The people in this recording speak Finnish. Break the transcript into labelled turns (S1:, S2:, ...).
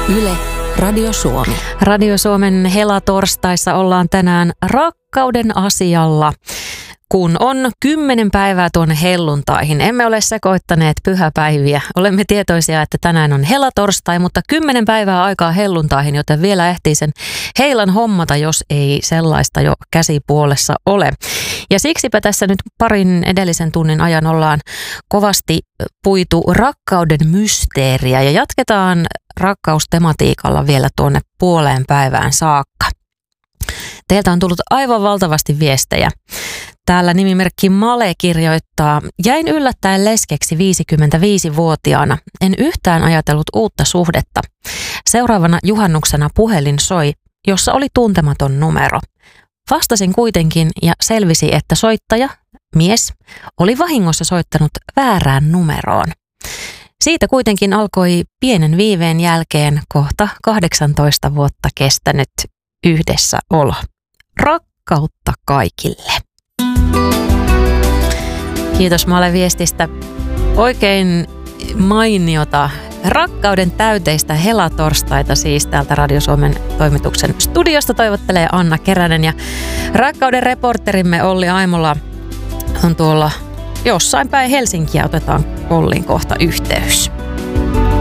S1: Yle, Radio Suomi.
S2: Radio Suomen helatorstaissa ollaan tänään rakkauden asialla. Kun on 10 päivää tuonne helluntaihin, emme ole sekoittaneet pyhäpäiviä. Olemme tietoisia, että tänään on helatorstai, mutta 10 päivää aikaa helluntaihin, joten vielä ehtii sen heilan hommata, jos ei sellaista jo käsipuolessa ole. Ja siksipä tässä nyt parin edellisen tunnin ajan ollaan kovasti puitu rakkauden mysteeriä ja jatketaan rakkaustematiikalla vielä tuonne puoleen päivään saakka. Teiltä on tullut aivan valtavasti viestejä. Täällä nimimerkki Male kirjoittaa: jäin yllättäen leskeksi 55-vuotiaana. En yhtään ajatellut uutta suhdetta. Seuraavana juhannuksena puhelin soi, jossa oli tuntematon numero. Vastasin kuitenkin ja selvisi, että soittaja, mies, oli vahingossa soittanut väärään numeroon. Siitä kuitenkin alkoi pienen viiveen jälkeen kohta 18 vuotta kestänyt yhdessäolo. Rakkautta kaikille. Kiitos Male viestistä. Oikein mainiota rakkauden täyteistä helatorstaita siis täältä Radio Suomen toimituksen studiosta toivottelee Anna Keränen ja rakkauden reporterimme Olli Aimola on tuolla jossain päin Helsinkiä. Otetaan Olliin kohta yhteys.